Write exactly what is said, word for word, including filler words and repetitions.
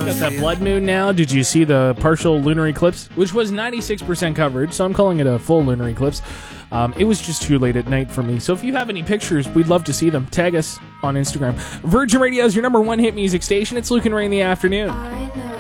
Got that blood moon now. Did you see the partial lunar eclipse? Which was ninety-six percent covered, so I'm calling it a full lunar eclipse. Um, it was just too late at night for me. So if you have any pictures, we'd love to see them. Tag us on Instagram. Virgin Radio is your number one hit music station. It's Luke and Ray in the afternoon. I know.